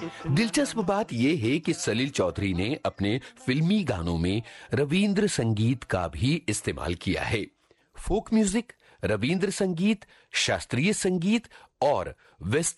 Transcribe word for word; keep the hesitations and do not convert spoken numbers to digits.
दिलचस्प बात यह है कि सलील चौधरी ने अपने फिल्मी गानों में रविंद्र संगीत का भी इस्तेमाल किया है। फोक म्यूजिक, रविंद्र संगीत, शास्त्रीय संगीत और वेस्ट